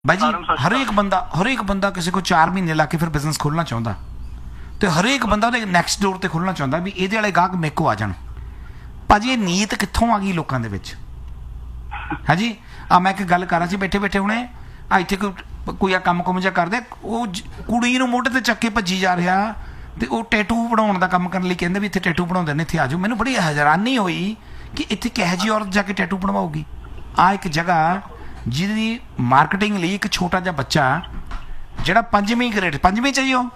ਬਾਈ ਜੀ ਹਰੇਕ ਬੰਦਾ ਕਿਸੇ ਕੋ 4 ਮਹੀਨੇ ਲਾ ਕੇ ਫਿਰ ਬਿਜ਼ਨਸ ਖੋਲ੍ਹਣਾ ਚਾਹੁੰਦਾ, ਤੇ ਹਰੇਕ ਬੰਦਾ ਉਹਦੇ ਨੈਕਸਟ ਡੋਰ ਤੇ ਖੋਲ੍ਹਣਾ ਚਾਹੁੰਦਾ ਵੀ ਇਹਦੇ ਵਾਲੇ ਗਾਹਕ ਮੇਰੇ ਕੋ ਆ ਜਾਣ। ਭਾਜੀ ਇਹ ਨੀਤ ਕਿੱਥੋਂ ਆ ਗਈ ਲੋਕਾਂ ਦੇ ਵਿੱਚ? ਹਾਂਜੀ ਮੈਂ ਇੱਕ ਗੱਲ ਕਰ ਰਿਹਾ ਸੀ ਬੈਠੇ ਬੈਠੇ ਹੁਣੇ, ਇੱਥੇ ਕੋਈ ਆ ਕੰਮ ਜਿਹਾ ਕਰਦੇ, ਉਹ ਕੁੜੀ ਨੂੰ ਮੋਢੇ ਤੇ ਚੱਕ ਕੇ ਭੱਜੀ ਜਾ ਰਿਹਾ, ਤੇ ਉਹ ਟੈਟੂ ਬਣਾਉਣ ਦਾ ਕੰਮ ਕਰਨ ਲਈ ਕਹਿੰਦੇ ਵੀ ਇੱਥੇ ਟੈਟੂ ਬਣਾਉਂਦੇ ਨੇ, ਇੱਥੇ ਆ ਜਾਓ। ਮੈਨੂੰ ਬੜੀ ਹੈਰਾਨੀ ਹੋਈ ਕਿ ਇੱਥੇ ਕਿਹੋ ਜਿਹੀ ਔਰਤ ਜਾ ਕੇ ਟੈਟੂ ਬਣਵਾਉਗੀ। ਆ ਇੱਕ ਜਗ੍ਹਾ ਜਿਹਦੀ ਮਾਰਕੀਟਿੰਗ ਲਈ ਇੱਕ ਛੋਟਾ ਜਿਹਾ ਬੱਚਾ ਜਿਹੜਾ 5ਵੀਂ ਚ ਜੀ, ਉਹ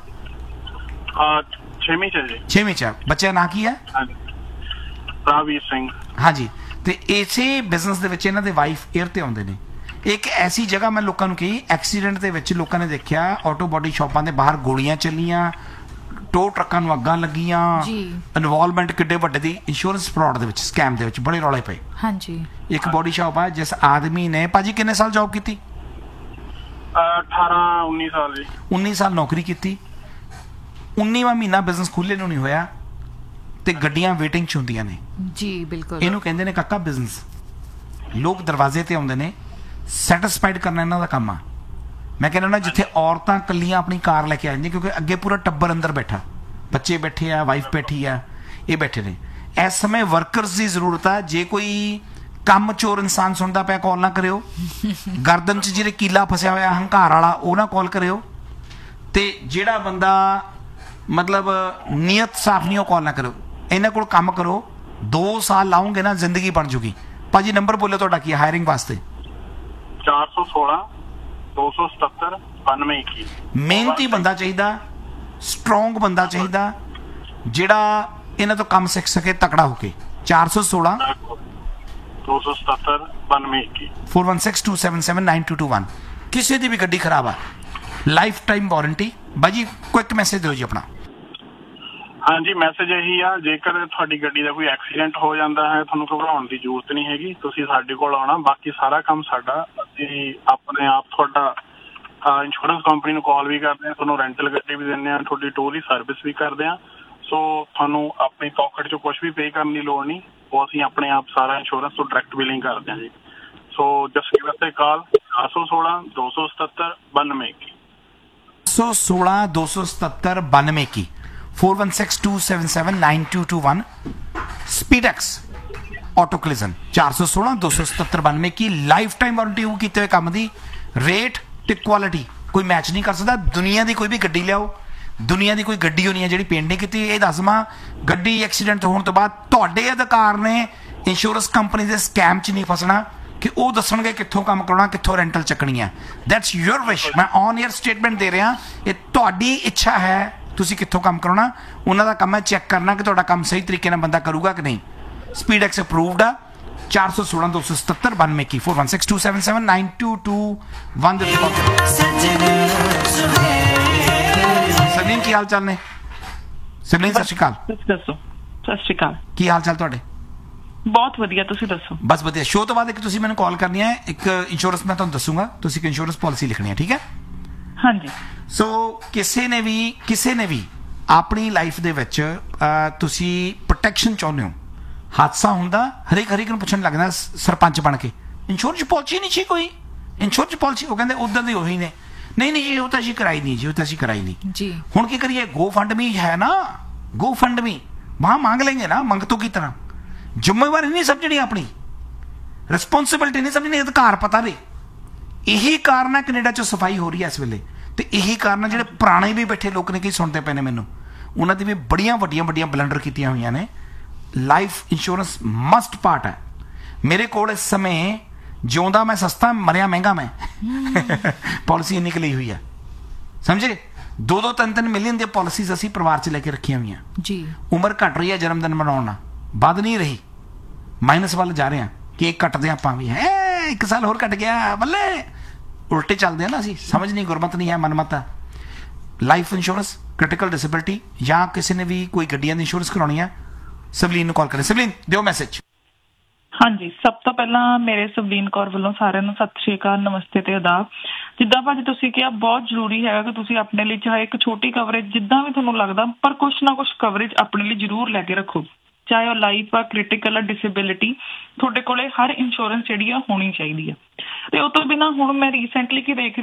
6ਵੀਂ ਚ ਬੱਚੇ ਦਾ ਨਾਂ ਕੀ ਹੈ? ਰਾਵੀਰ ਸਿੰਘ। ਹਾਂਜੀ, ਤੇ ਇਸੇ ਬਿਜ਼ਨਸ ਦੇ ਵਿੱਚ ਇਹਨਾਂ ਦੇ ਵਾਈਫ 에ਅਰ ਤੇ ਆਉਂਦੇ ਨੇ। ਇੱਕ ਐਸੀ ਜਗ੍ਹਾ ਮੈਂ ਲੋਕਾਂ ਨੂੰ ਕਹੀ, ਐਕਸੀਡੈਂਟ ਦੇ ਵਿੱਚ ਲੋਕਾਂ ਨੇ ਦੇਖਿਆ ਆਟੋ ਬਾਡੀ ਸ਼ਾਪਾਂ ਦੇ ਬਾਹਰ ਗੋਲੀਆਂ ਚੱਲੀਆਂ, ਟੋ ਟਰੱਕਾਂ ਨੂੰ ਅੱਗਾਂ ਲੱਗੀਆਂ, ਇਨਵੋਲਵਮੈਂਟ ਕਿੱਡੇ ਵੱਡੇ ਦੀ ਇੰਸ਼ੋਰੈਂਸ ਫਰਾਡ ਦੇ ਵਿੱਚ, ਸਕੈਮ ਦੇ ਵਿੱਚ ਬੜੇ ਰੌਲੇ ਪਏ। ਹਾਂਜੀ, ਇੱਕ ਬਾਡੀ ਸ਼ਾਪ ਆ ਜਿਸ ਆਦਮੀ ਨੇ, ਭਾਜੀ ਕਿੰਨੇ ਸਾਲ ਜੌਬ ਕੀਤੀ? 18-19 ਸਾਲ ਜੀ। 19 ਸਾਲ ਨੌਕਰੀ ਕੀਤੀ, 19ਵਾਂ ਮਹੀਨਾ ਬਿਜ਼ਨਸ ਖੁੱਲੇ ਨੂੰ ਨਹੀਂ ਹੋਇਆ ਤੇ ਗੱਡੀਆਂ ਵੇਟਿੰਗ 'ਚ ਹੁੰਦੀਆਂ ਨੇ ਜੀ। ਬਿਲਕੁਲ, ਇਹਨੂੰ ਕਹਿੰਦੇ ਨੇ ਕਾਕਾ ਬਿਜ਼ਨਸ। ਲੋਕ ਦਰਵਾਜ਼ੇ ਤੇ ਆਉਂਦੇ ਨੇ, ਸੈਟਿਸਫਾਈਡ ਕਰਨਾ ਇਹਨਾਂ ਦਾ ਕੰਮ ਆ। ਮੈਂ ਕਹਿੰਦਾ ਨਾ, ਜਿੱਥੇ ਔਰਤਾਂ ਕੱਲੀਆਂ ਆਪਣੀ ਕਾਰ ਲੈ ਕੇ ਆ ਜਾਂਦੀਆਂ, ਕਿਉਂਕਿ ਅੱਗੇ ਪੂਰਾ ਟੱਬਰ ਅੰਦਰ ਬੈਠਾ, ਬੱਚੇ ਬੈਠੇ ਆ, ਵਾਈਫ ਬੈਠੀ ਆ, ਇਹ ਬੈਠੇ ਨੇ। ਇਸ ਸਮੇਂ ਵਰਕਰਸ ਦੀ ਜ਼ਰੂਰਤ ਆ। ਜੇ ਕੋਈ ਕੰਮ ਚੋਰ ਇਨਸਾਨ ਸੁਣਦਾ ਪਿਆ, ਕਾਲ ਨਾ ਕਰਿਓ। ਗਰਦਨ 'ਚ ਜਿਹੜੇ ਕੀਲਾ ਫਸਿਆ ਹੋਇਆ ਹੰਕਾਰ ਵਾਲਾ, ਉਹ ਨਾ ਕਾਲ ਕਰਿਓ। ਤੇ ਜਿਹੜਾ ਬੰਦਾ ਮਤਲਬ ਨੀਅਤ ਸਾਫ਼ ਨਹੀਂ, ਉਹ ਕਾਲ ਨਾ ਕਰਿਓ। ਇਹਨਾਂ ਕੋਲ ਕੰਮ ਕਰੋ, 2 ਸਾਲ ਲਾਉਂਗੇ ਨਾ, ਜ਼ਿੰਦਗੀ ਬਣ ਜੂਗੀ। ਭਾਜੀ ਨੰਬਰ ਬੋਲਿਓ ਤੁਹਾਡਾ ਕੀ ਹੈ ਹਾਇਰਿੰਗ ਵਾਸਤੇ? 416-277-9221। ਮਿਹਨਤੀ ਬੰਦਾ ਚਾਹੀਦਾ, ਸਟਰੋਂਗ ਬੰਦਾ ਚਾਹੀਦਾ, ਜਿਹੜਾ ਇਹਨਾਂ ਤੋਂ ਕੰਮ ਸਿੱਖ ਸਕੇ ਤਕੜਾ ਹੋ ਕੇ। 416-277-9221 4162779221। ਕਿਸੇ ਦੀ ਵੀ ਗੱਡੀ ਖਰਾਬ ਆ, ਲਾਈਫ ਟਾਈਮ ਵਾਰੰਟੀ। ਬਾਜੀ ਕੁਇਕ ਮੈਸੇਜ ਦਿਓ ਜੀ ਆਪਣਾ। ਹਾਂਜੀ, ਮੈਸੇਜ ਇਹੀ ਆ, ਜੇਕਰ ਤੁਹਾਡੀ ਗੱਡੀ ਦਾ ਕੋਈ ਐਕਸੀਡੈਂਟ ਹੋ ਜਾਂਦਾ ਹੈ, ਤੁਹਾਨੂੰ ਘਬਰਾਉਣ ਦੀ ਜ਼ਰੂਰਤ ਨਹੀਂ ਹੈਗੀ। ਤੁਸੀਂ ਸਾਡੇ ਕੋਲ ਆਉਣਾ, ਬਾਕੀ ਸਾਰਾ ਕੰਮ ਸਾਡਾ। ਅਸੀਂ ਆਪਣੇ ਆਪ ਤੁਹਾਡਾ ਇੰਸ਼ੋਰੈਂਸ ਕੰਪਨੀ ਨੂੰ ਕਾਲ ਵੀ ਕਰਦੇ ਹਾਂ, ਤੁਹਾਨੂੰ ਰੈਂਟਲ ਗੱਡੀ ਵੀ ਦਿੰਦੇ ਹਾਂ, ਤੁਹਾਡੀ ਟੋਰ ਦੀ ਸਰਵਿਸ ਵੀ ਕਰਦੇ ਹਾਂ। ਸੋ ਤੁਹਾਨੂੰ ਆਪਣੀ ਪਾਕਟ 'ਚੋਂ ਕੁਛ ਵੀ ਪੇ ਕਰਨ ਦੀ ਲੋੜ ਨਹੀਂ, ਉਹ ਅਸੀਂ ਆਪਣੇ ਆਪ ਸਾਰਾ ਇੰਸ਼ੋਰੈਂਸ ਤੋਂ ਡਾਇਰੈਕਟ ਬਿਲਿੰਗ ਕਰਦੇ ਹਾਂ ਜੀ। ਸੋ ਜਸਟ ਗਿਵ ਅਸ ਅ ਕਾਲ, 416-277-9221 416-277-9221 4162779221। स्पीडेक्स auto collision 416-277-9221। Life time warranty होगी कीते हुए काम दी। रेट ते क्वालिटी कोई मैच नहीं कर सकता। दुनिया की कोई भी गड्डी लियाओ, दुनिया की कोई गड्डी होनी है जी पेंट नहीं की। ये दसवां गड्डी एक्सीडेंट होने तो बाद तुहाडे अधिकार ने इंश्योरेंस कंपनी के स्कैम च नहीं फसना कि वो दसणगे कित्थों काम कराना, कित्थों रेंटल चकनी है। That's your wish. मैं ऑन ईयर स्टेटमेंट दे रहा, ये तुहाडी इच्छा है, ਤੁਸੀਂ ਕਿੱਥੋਂ ਕੰਮ ਕਰਾਉਣਾ। ਉਹਨਾਂ ਦਾ ਕੰਮ ਹੈ ਚੈੱਕ ਕਰਨਾ ਕਿ ਤੁਹਾਡਾ ਕੰਮ ਸਹੀ ਤਰੀਕੇ ਨਾਲ ਬੰਦਾ ਕਰੂਗਾ ਕਿ ਨਹੀਂ। ਸਪੀਡੈਕਸ ਅਪਰੂਵਡ ਆ। 416-277-9221 4162779221 ਦੇ ਉੱਤੇ। ਸਲੀਮ ਕੀ ਹਾਲ ਚਾਲ ਨੇ? ਸਲੀਮ ਸਤਿ ਸ਼੍ਰੀ ਅਕਾਲ। ਦੱਸੋ। ਸਤਿ ਸ਼੍ਰੀ ਅਕਾਲ। ਕੀ ਹਾਲ ਚਾਲ ਤੁਹਾਡੇ? ਬਹੁਤ ਵਧੀਆ, ਤੁਸੀਂ ਦੱਸੋ। ਬਸ ਵਧੀਆ। ਸ਼ੋਅ ਤੋਂ ਬਾਅਦ ਇੱਕ ਤੁਸੀਂ ਮੈਨੂੰ ਕਾਲ ਕਰਨੀ ਹੈ, ਇੱਕ ਇੰਸ਼ੋਰੈਂਸ ਮੈਂ ਤੁਹਾਨੂੰ ਦੱਸੂਗਾ, ਤੁਸੀਂ ਇੱਕ ਇੰਸ਼ੋਰੈਂਸ ਪਾਲਿਸੀ ਲਿਖਣੀ ਹੈ, ਠੀਕ ਹੈ? ਹਾਂਜੀ। ਸੋ ਕਿਸੇ ਨੇ ਵੀ ਆਪਣੀ ਲਾਈਫ ਦੇ ਵਿੱਚ ਤੁਸੀਂ ਪ੍ਰੋਟੈਕਸ਼ਨ ਚਾਹੁੰਦੇ ਹੋ। ਹਾਦਸਾ ਹੁੰਦਾ, ਹਰੇਕ ਨੂੰ ਪੁੱਛਣ ਲੱਗਦਾ ਸਰਪੰਚ ਬਣ ਕੇ, ਇੰਸ਼ੋਰੈਂਸ ਪਾਲਿਸੀ ਨਹੀਂ ਸੀ ਕੋਈ? Insurance policy? ਉਹ ਕਹਿੰਦੇ ਉਧਰ ਦੇ ਉਹੀ ਨੇ, ਨਹੀਂ ਜੀ ਉਹ ਤਾਂ ਅਸੀਂ ਕਰਾਈ ਨਹੀਂ ਜੀ, ਉਹ ਤਾਂ ਅਸੀਂ ਕਰਾਈ ਨਹੀਂ ਜੀ। ਹੁਣ ਕੀ ਕਰੀਏ? ਗੋ ਫੰਡ ਮੀ ਹੈ ਨਾ, ਗੋ ਫੰਡ ਮੀ वहां मांग लेंगे ना, मंगतों की तरह। जिम्मेवारी नहीं समझनी, अपनी रिस्पोंसिबिलिटी नहीं समझनी, अधिकार पता नहीं। यही कारण है कनेडा च सफाई हो रही है इस वेले। ਤੇ ਇਹੀ ਕਾਰਨ ਜਿਹੜੇ ਪੁਰਾਣੇ ਵੀ ਬੈਠੇ ਲੋਕ ਨੇ, ਕਈ ਸੁਣਦੇ ਪਏ ਨੇ ਮੈਨੂੰ, ਉਹਨਾਂ ਦੀ ਵੀ ਬੜੀਆਂ ਵੱਡੀਆਂ ਬਲੰਡਰ ਕੀਤੀਆਂ ਹੋਈਆਂ ਨੇ। ਲਾਈਫ ਇੰਸ਼ੋਰੈਂਸ ਮਸਟ ਪਾਰਟ ਹੈ। ਮੇਰੇ ਕੋਲ ਇਸ ਸਮੇਂ ਜਿਉਂਦਾ ਮੈਂ ਸਸਤਾ, ਮਰਿਆ ਮਹਿੰਗਾ ਮੈਂ ਪਾਲਿਸੀ ਨਿਕਲੀ ਹੋਈ ਹੈ, ਸਮਝੇ? 2-3 ਮਿਲੀਅਨ ਦੀਆਂ ਪਾਲਿਸੀਜ਼ ਅਸੀਂ ਪਰਿਵਾਰ 'ਚ ਲੈ ਕੇ ਰੱਖੀਆਂ ਹੋਈਆਂ ਜੀ। ਉਮਰ ਘਟ ਰਹੀ ਹੈ, ਜਨਮ ਦਿਨ ਮਨਾਉਣ ਨਾਲ ਵੱਧ ਨਹੀਂ ਰਹੀ, ਮਾਈਨਸ ਵੱਲ ਜਾ ਰਹੇ ਹਾਂ। ਕੇਕ ਕੱਟਦੇ ਆਪਾਂ ਵੀ, ਹੈ 1 ਸਾਲ ਹੋਰ ਘਟ ਗਿਆ, ਬੱਲੇ। ਉਲਟੇ ਚੱਲਦੇ ਆ ਨਾ ਅਸੀਂ, ਸਮਝ ਨਹੀਂ, ਗੁਰਮਤ ਨਹੀਂ ਹੈ, ਮਨਮਤ ਹੈ। ਲਾਈਫ ਇੰਸ਼ੋਰੈਂਸ, ਕ੍ਰਿਟੀਕਲ ਡਿਸੇਬਿਲਿਟੀ, ਜਾਂ ਕਿਸੇ ਨੇ ਵੀ ਕੋਈ ਗੱਡੀਆਂ ਦੀ ਇੰਸ਼ੋਰੈਂਸ ਕਰਾਉਣੀ ਹੈ, ਸਵਲੀਨ ਨੂੰ ਕਾਲ ਕਰੇ। ਸਵਲੀਨ ਦਿਓ ਮੈਸੇਜ। ਹਾਂਜੀ, ਸਭ ਤੋਂ ਪਹਿਲਾਂ ਮੇਰੇ ਸਵਲੀਨ ਕੌਰ ਵੱਲੋਂ ਸਾਰਿਆਂ ਨੂੰ ਸਤਿ ਸ਼੍ਰੀ ਅਕਾਲ, ਨਮਸਤੇ ਤੇ ਆਦਾਬ। ਜਿੱਦਾਂ ਭਾਜੀ ਤੁਸੀਂ ਕਿਹਾ, ਬਹੁਤ ਜ਼ਰੂਰੀ ਹੈਗਾ ਕਿ ਤੁਸੀਂ ਆਪਣੇ ਲਈ ਚਾਹੇ ਇੱਕ ਛੋਟੀ ਕਵਰੇਜ, ਜਿੱਦਾਂ ਵੀ ਤੁਹਾਨੂੰ ਲੱਗਦਾ, ਪਰ ਕੁਛ ਨਾ ਕੁਛ ਕਵਰੇਜ ਆਪਣੇ ਲਈ ਜ਼ਰੂਰ ਲੈ ਕੇ ਰੱਖੋ। ਚਾਹੇ ਉਹ ਲਾਈਫ ਆ, ਕ੍ਰਿਟੀਕਲ ਆ, ਡਿਸੇਬਿਲਿਟੀ, ਤੁਹਾਡੇ ਕੋਲੇ ਹਰ ਇੰਸ਼ੋਰੈਂਸ ਜਿਹੜੀ ਆ ਹੋਣੀ ਚਾਹੀਦੀ ਆ। ਤੇ ਉਹ ਤੋਂ ਬਿਨਾਂ ਹੁਣ ਮੈਂ ਰੀਸੈਂਟਲੀ ਕੀ ਦੇਖ